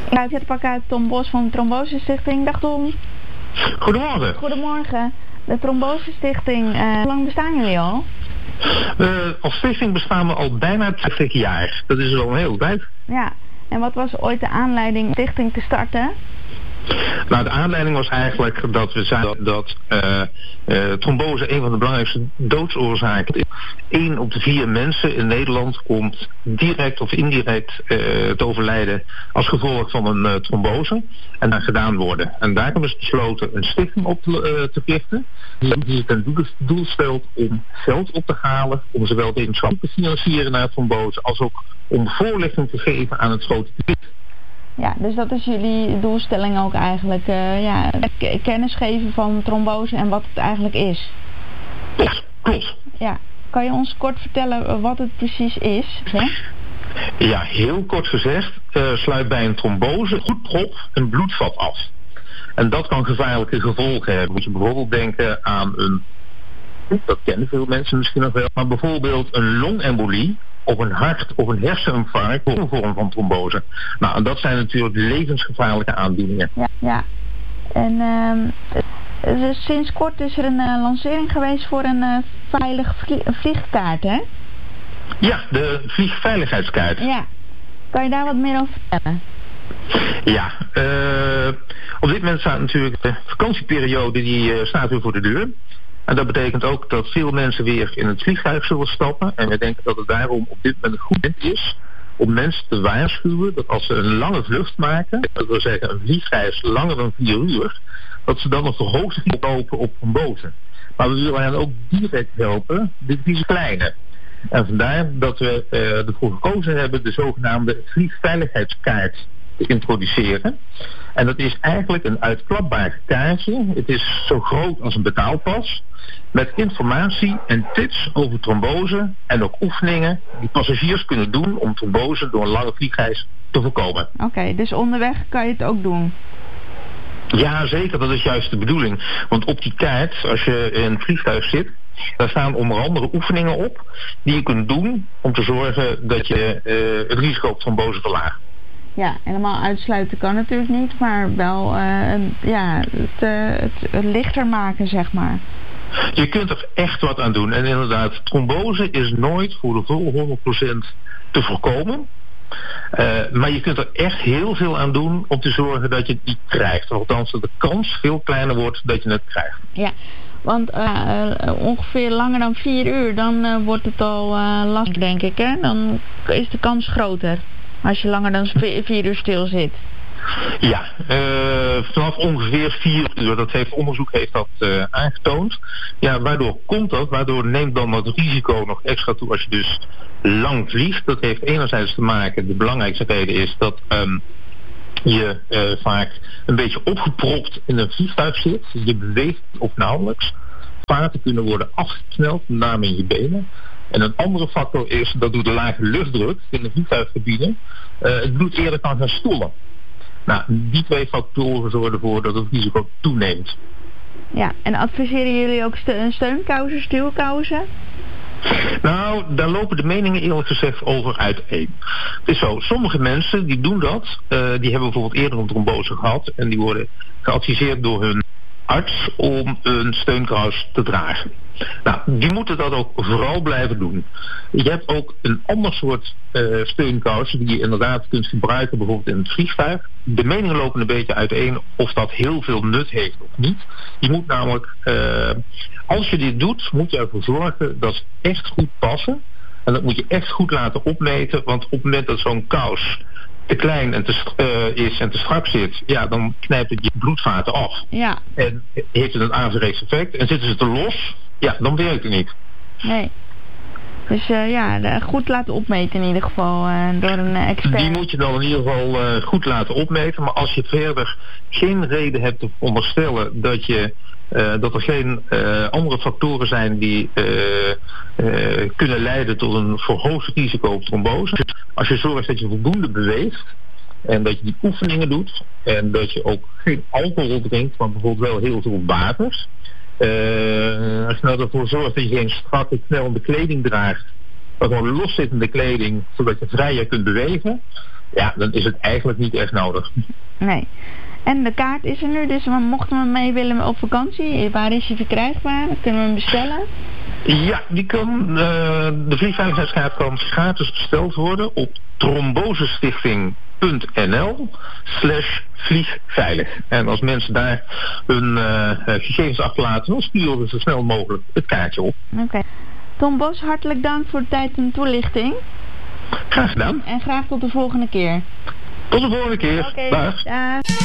Ik zit pak uit Tom Bos van de Trombose Stichting. Dag Tom. Goedemorgen. Goedemorgen. De Trombose Stichting, hoe lang bestaan jullie al? Als stichting bestaan we al bijna 20 jaar. Dat is al een hele tijd. Ja, en wat was ooit de aanleiding om de stichting te starten? Nou, de aanleiding was eigenlijk dat we zagen dat trombose een van de belangrijkste doodsoorzaken is. 1 op de 4 mensen in Nederland komt direct of indirect te overlijden als gevolg van een trombose. En dat gedaan worden. En daarom is besloten een stichting op te richten. Die zich ten doel stelt om geld op te halen, om zowel wetenschappelijk te financieren naar trombose, als ook om voorlichting te geven aan het grote publiek. Ja, dus dat is jullie doelstelling ook eigenlijk, kennis geven van trombose en wat het eigenlijk is. Klopt. Ja, kan je ons kort vertellen wat het precies is? Hè? Ja, heel kort gezegd, sluit bij een trombose goed prop een bloedvat af. En dat kan gevaarlijke gevolgen hebben. Moet je bijvoorbeeld denken aan dat kennen veel mensen misschien nog wel, maar bijvoorbeeld een longembolie, of een hart- of een herseninfarct, of een vorm van trombose. Nou, en dat zijn natuurlijk levensgevaarlijke aandoeningen. Ja. En dus sinds kort is er een lancering geweest voor een veilige vliegkaart, hè? Ja, de vliegveiligheidskaart. Ja. Kan je daar wat meer over vertellen? Ja, op dit moment staat natuurlijk de vakantieperiode, die staat weer voor de deur. En dat betekent ook dat veel mensen weer in het vliegtuig zullen stappen. En we denken dat het daarom op dit moment een goed moment is om mensen te waarschuwen dat als ze een lange vlucht maken, dat wil zeggen een vliegreis langer dan 4 uur, dat ze dan een verhoogd risico lopen op trombose. Maar we willen hen ook direct helpen, dit is kleine. En vandaar dat we ervoor gekozen hebben de zogenaamde vliegveiligheidskaart te introduceren. En dat is eigenlijk een uitklapbaar kaartje. Het is zo groot als een betaalpas, met informatie en tips over trombose en ook oefeningen die passagiers kunnen doen om trombose door een lange vliegreis te voorkomen. Oké, dus onderweg kan je het ook doen? Ja, zeker. Dat is juist de bedoeling. Want op die kaart, als je in het vliegtuig zit, daar staan onder andere oefeningen op die je kunt doen om te zorgen dat je het risico op trombose verlaagt. Ja, helemaal uitsluiten kan natuurlijk niet, maar wel het lichter maken, zeg maar. Je kunt er echt wat aan doen. En inderdaad, trombose is nooit voor de volle 100% te voorkomen. Maar je kunt er echt heel veel aan doen om te zorgen dat je het niet krijgt. Althans, dat de kans veel kleiner wordt dat je het krijgt. Ja, want ongeveer langer dan 4 uur, dan wordt het al lastig, denk ik, hè? Dan is de kans groter als je langer dan 4 uur stil zit. Ja, vanaf ongeveer 4 uur, onderzoek heeft dat aangetoond. Ja, waardoor komt dat? Waardoor neemt dan het risico nog extra toe als je dus lang vliegt? Dat heeft enerzijds te maken, de belangrijkste reden is dat je vaak een beetje opgepropt in een vliegtuig zit. Je beweegt of nauwelijks. Vaten kunnen worden afgesneld, met name in je benen. En een andere factor is dat door de lage luchtdruk in de vliegtuigcabine het bloed eerder kan gaan stollen. Nou, die 2 factoren zorgen ervoor dat het risico toeneemt. Ja, en adviseren jullie ook steunkousen, stuwkousen? Nou, daar lopen de meningen eerlijk gezegd over uiteen. Het is zo, sommige mensen die doen dat, die hebben bijvoorbeeld eerder een trombose gehad en die worden geadviseerd door hun arts om een steunkous te dragen. Nou, die moeten dat ook vooral blijven doen. Je hebt ook een ander soort steunkous die je inderdaad kunt gebruiken, bijvoorbeeld in het vliegtuig. De meningen lopen een beetje uiteen of dat heel veel nut heeft of niet. Je moet namelijk, als je dit doet, moet je ervoor zorgen dat ze echt goed passen. En dat moet je echt goed laten opmeten, want op het moment dat zo'n kous te klein en is en te strak zit, ja, dan knijpt het je bloedvaten af. Ja. En heeft het een averechts effect. En zitten ze te los, ja, dan werkt het niet. Nee. Dus goed laten opmeten in ieder geval door een expert. Die moet je dan in ieder geval goed laten opmeten. Maar als je verder geen reden hebt te onderstellen dat er geen andere factoren zijn die kunnen leiden tot een verhoogd risico op trombose. Als je zorgt dat je voldoende beweegt en dat je die oefeningen doet en dat je ook geen alcohol drinkt, maar bijvoorbeeld wel heel veel waters. Als je nou ervoor zorgt dat je geen strakke, knellende kleding draagt, maar gewoon loszittende kleding, zodat je vrijer kunt bewegen. ja, dan is het eigenlijk niet echt nodig. Nee. En de kaart is er nu, dus mochten we mee willen op vakantie, waar is die verkrijgbaar? Dan kunnen we hem bestellen. Ja, de vliegveiligheidskaart kan gratis besteld worden op trombosestichting.nl/vliegveilig. En als mensen daar hun gegevens achterlaten, dan sturen we zo snel mogelijk het kaartje op. Oké. Tom Bos, hartelijk dank voor de tijd en toelichting. Graag gedaan. En graag tot de volgende keer. Tot de volgende keer. Oké, Dag. dag.